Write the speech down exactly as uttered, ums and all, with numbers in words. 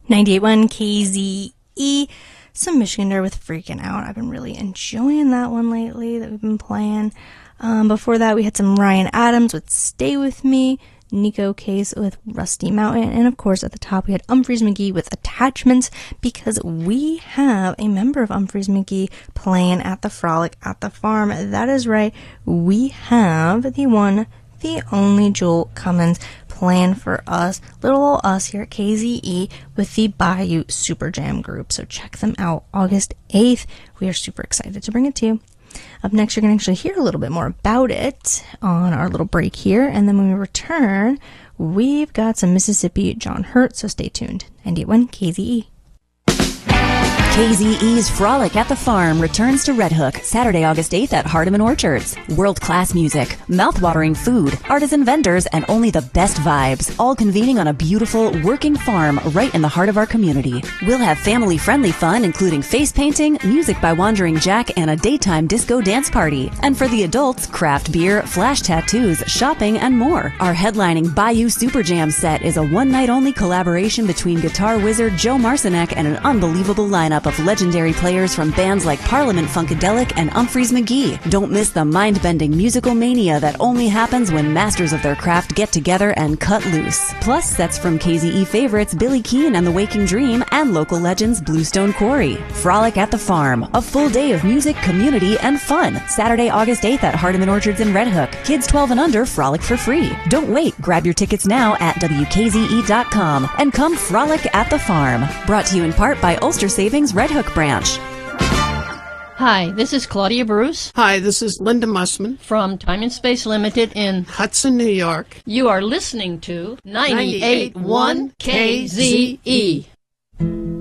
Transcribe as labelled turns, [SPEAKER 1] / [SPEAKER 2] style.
[SPEAKER 1] ninety-eight point one K Z E, some Michigan Dirt with Freaking Out. I've been really enjoying that one lately that we've been playing. Um, before that, we had some Ryan Adams with Stay With Me, Nico Case with Rusty Mountain, and of course at the top we had Umphrey's McGee with Attachments, because we have a member of Umphrey's McGee playing at the Frolic at the Farm. That is right, we have the one, the only Joel Cummins playing for us, little old us here at K Z E with the Bayou Super Jam group. So check them out August eighth. We are super excited to bring it to you. Up next, you're going to actually hear a little bit more about it on our little break here. And then when we return, we've got some Mississippi John Hurt. So stay tuned. ninety-eight point one K Z E.
[SPEAKER 2] K Z E's Frolic at the Farm returns to Red Hook Saturday, August eighth at Hardeman Orchards. World-class music, mouth-watering food, artisan vendors, and only the best vibes, all convening on a beautiful, working farm right in the heart of our community. We'll have family-friendly fun, including face painting, music by Wandering Jack, and a daytime disco dance party. And for the adults, craft beer, flash tattoos, shopping, and more. Our headlining Bayou Super Jam set is a one-night-only collaboration between guitar wizard Joe Marcinek and an unbelievable lineup of legendary players from bands like Parliament Funkadelic and Umphrey's McGee. Don't miss the mind-bending musical mania that only happens when masters of their craft get together and cut loose. Plus sets from K Z E favorites Billy Keane and The Waking Dream and local legends Bluestone Quarry. Frolic at the Farm, a full day of music, community, and fun. Saturday, August eighth at Hardeman Orchards in Red Hook. Kids twelve and under frolic for free. Don't wait, grab your tickets now at W K Z E dot com and come frolic at the farm. Brought to you in part by Ulster Savings Red Hook branch.
[SPEAKER 3] Hi, this is Claudia Bruce.
[SPEAKER 4] Hi, this is Linda Mussman
[SPEAKER 3] from Time and Space Limited in
[SPEAKER 4] Hudson, New York.
[SPEAKER 3] You are listening to ninety-eight point one K Z E.